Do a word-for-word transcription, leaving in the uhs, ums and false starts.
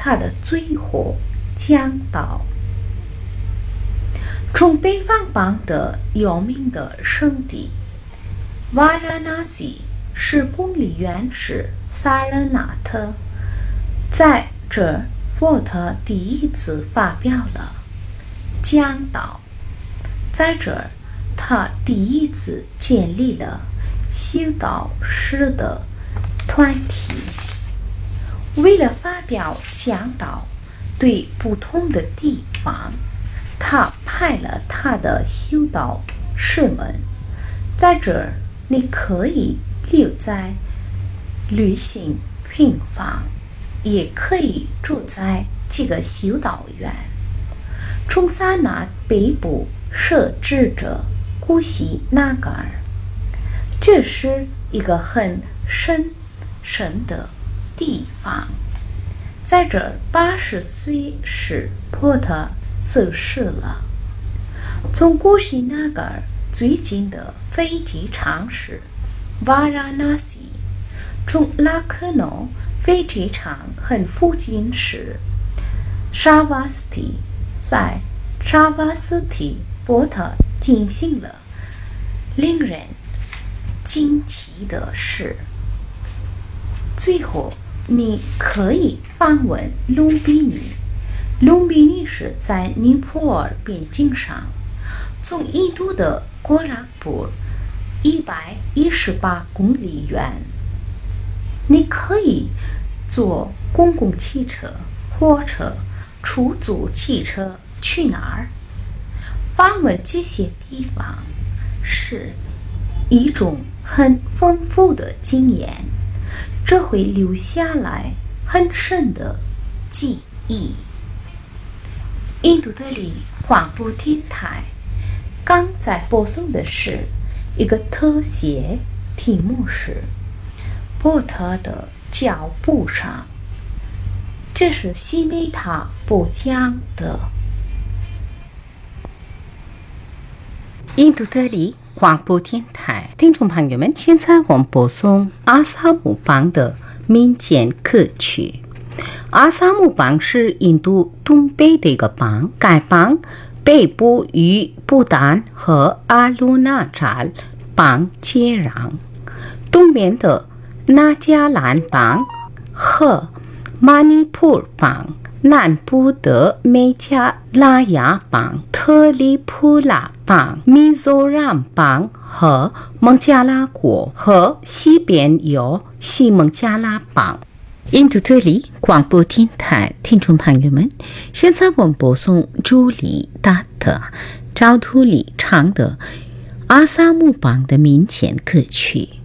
他的最后讲道。从北方邦的有名的圣地瓦拉纳西是公里远是萨热纳特，在这儿佛陀第一次发表了讲道，在这儿他第一次建立了修道士的团体。为了发表讲道，对不同的地方他派了他的修道士们，在这儿你可以留在旅行平房，也可以住在这个修道院。从萨那北部设置着古西纳嘎尔，这是一个很神圣的地方。在这儿八十岁时波特逝世了。从古西纳嘎尔最近的飞机场是瓦拉纳西，从拉克诺飞机场很附近是沙瓦斯蒂，在沙瓦斯蒂波特进行了令人惊奇的事。最后你可以访问隆比尼，隆比尼是在尼泊尔边境上，从印度的郭拉布一百一十八公里远。你可以坐公共汽车、火车、出租汽车去哪儿？访问这些地方是一种很丰富的经验，这会留下来很深的记忆。印度德里广播电台刚在播送的是一个特写，题目是波特的脚步上，这是西梅塔播讲的。印度德里广播电台听众朋友们，现在我们播送阿萨姆邦的民间歌曲。阿萨姆邦是印度东北的一个邦，该邦北部与不丹和阿鲁纳扎邦接壤，东边的那加兰邦和马尼普邦，南部的美加拉雅邦、特里普拉邦、米佐让邦和孟加拉国，和西边有西孟加拉邦。印度德里广播电台听众朋友们，现在我们播送朱莉达特赵图里唱的阿萨姆邦的民间歌曲。